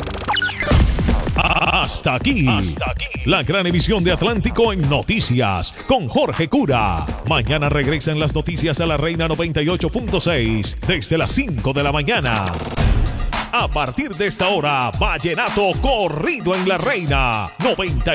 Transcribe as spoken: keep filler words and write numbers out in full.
Hasta aquí, Hasta aquí, la gran emisión de Atlántico en Noticias con Jorge Cura. Mañana regresan las noticias a la Reina noventa y ocho punto seis desde las cinco de la mañana. A partir de esta hora, Vallenato corrido en la Reina noventa